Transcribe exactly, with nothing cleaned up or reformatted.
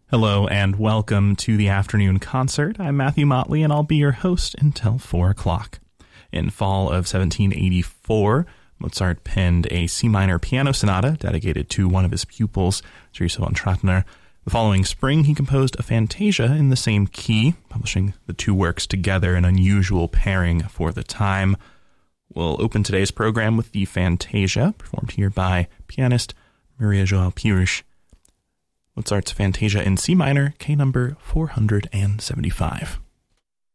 Hello and welcome to the afternoon concert. I'm Matthew Motley and I'll be your host until four o'clock. In fall of seventeen eighty-four, Mozart penned a C minor piano sonata dedicated to one of his pupils, Teresa von Trattner. The following spring, he composed a fantasia in the same key, publishing the two works together, an unusual pairing for the time. We'll open today's program with the fantasia, performed here by pianist Maria João Pires. Mozart's Fantasia in C minor, K number four hundred seventy-five.